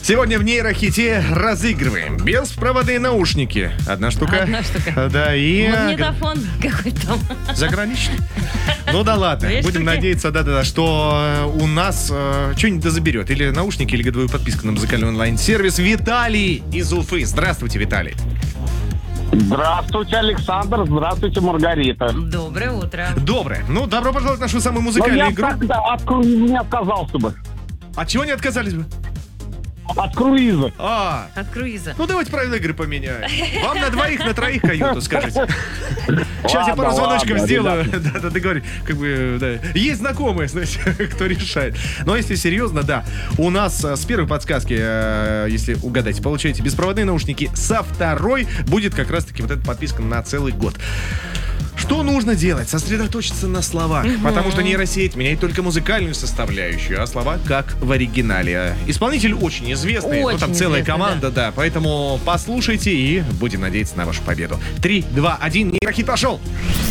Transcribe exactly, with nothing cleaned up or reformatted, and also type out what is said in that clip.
Сегодня в нейрохите разыгрываем беспроводные наушники. Одна штука. Одна штука. Да, и... Магнитофон какой-то там. Заграничный. Ну да ладно, Две будем штуки. надеяться, да-да-да, что у нас э, что-нибудь да заберет. Или наушники, или годовую подписку на музыкальный онлайн-сервис. Виталий из Уфы. Здравствуйте, Виталий. Здравствуйте, Александр. Здравствуйте, Маргарита. Доброе утро. Доброе. Ну, добро пожаловать в нашу самую Но музыкальную я игру. тогда от круиза не отказался бы. От чего не отказались бы? От круиза. А, От круиза. ну давайте правила игры поменяем. Вам на двоих, на троих каюту, скажите. Сейчас я Ладно, пару звоночков ладно, сделаю. ребята. Да, да, договорюсь. Как бы, да. Есть знакомые, знаете, кто решает. Но если серьезно, да. У нас э, с первой подсказки, э, если угадаете, получаете беспроводные наушники. Со второй будет как раз-таки вот эта подписка на целый год. Что нужно делать? Сосредоточиться на словах. Потому что нейросеть меняет только музыкальную составляющую, а слова как в оригинале. Исполнитель очень известный, ну там Очень целая известный, команда, да. Поэтому послушайте и будем надеяться на вашу победу. Три, два, один, нейрохит пошел!